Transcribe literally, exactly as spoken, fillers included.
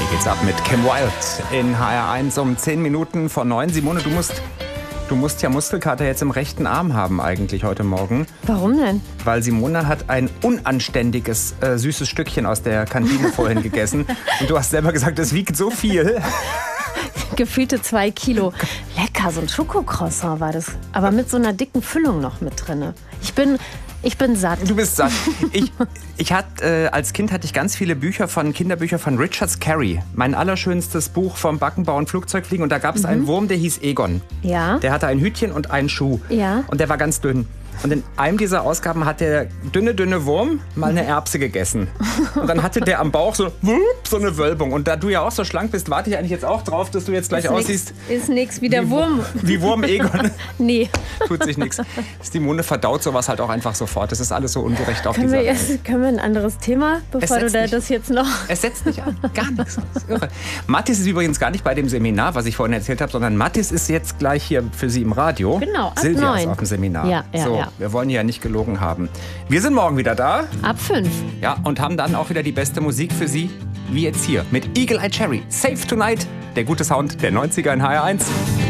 Hier geht's ab mit Kim Wilde in H R eins um zehn Minuten vor neun. Simone, du musst, du musst ja Muskelkater jetzt im rechten Arm haben eigentlich heute Morgen. Warum denn? Weil Simone hat ein unanständiges, äh, süßes Stückchen aus der Kantine vorhin gegessen. Und du hast selber gesagt, es wiegt so viel. Gefühlte zwei Kilo. Lecker, so ein Schokocroissant war das. Aber mit so einer dicken Füllung noch mit drin. Ich bin... Ich bin satt. Du bist satt. Ich, ich hatte, äh, als Kind hatte ich ganz viele Bücher von Kinderbücher von Richard Scarry. Mein allerschönstes Buch vom Backenbau und Flugzeugfliegen. Und da gab es mhm. einen Wurm, der hieß Egon. Ja. Der hatte ein Hütchen und einen Schuh. Ja. Und der war ganz dünn. Und in einem dieser Ausgaben hat der dünne, dünne Wurm mal eine Erbse gegessen. Und dann hatte der am Bauch so, so eine Wölbung. Und da du ja auch so schlank bist, warte ich eigentlich jetzt auch drauf, dass du jetzt gleich ist aussiehst. Nix, ist nix wie der wie, Wurm. Wie Wurm Egon. Nee. Tut sich nichts. Simone verdaut sowas halt auch einfach sofort. Das ist alles so ungerecht auf können dieser wir Welt. Jetzt, können wir ein anderes Thema, bevor du da nicht, das jetzt noch... Es setzt nicht an. Gar nichts. Das ist irre. Mathis ist übrigens gar nicht bei dem Seminar, was ich vorhin erzählt habe, sondern Mathis ist jetzt gleich hier für Sie im Radio. Genau, ab Silvia neun. ist auf dem Seminar. Ja, ja, so, ja. Wir wollen hier ja nicht gelogen haben. Wir sind morgen wieder da. Ab fünf. Ja, und haben dann auch wieder die beste Musik für Sie, wie jetzt hier mit Eagle Eye Cherry. Save Tonight, der gute Sound der neunziger in H R eins.